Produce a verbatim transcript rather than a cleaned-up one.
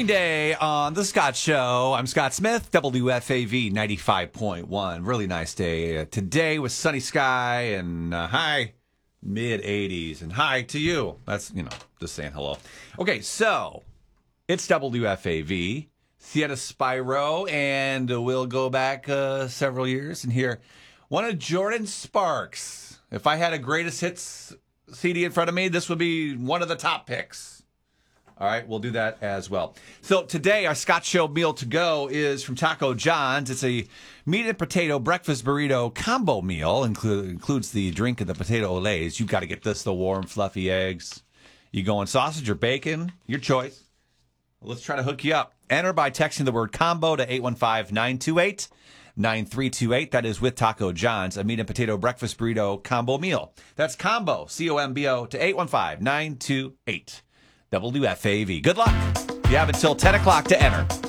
Day on The Scott Show. I'm Scott Smith, W F A V ninety-five point one. Really nice day uh, today with sunny sky and uh, high mid eighties. And hi to you. That's, you know, just saying hello. Okay, so it's W F A V, Theata Spyro, and we'll go back uh, several years and hear one of Jordin Sparks. If I had a greatest hits C D in front of me, this would be one of the top picks. All right, we'll do that as well. So today, our Scott Show meal to go is from Taco John's. It's a meat and potato breakfast burrito combo meal. Include, includes the drink and the potato olays. You've got to get this, the warm, fluffy eggs. You going sausage or bacon? Your choice. Let's try to hook you up. Enter by texting the word combo to eight one five, nine two eight, nine three two eight. That is with Taco John's, a meat and potato breakfast burrito combo meal. That's combo, C O M B O, to eight one five, nine two eight. W F A V. Good luck. You have until ten o'clock to enter.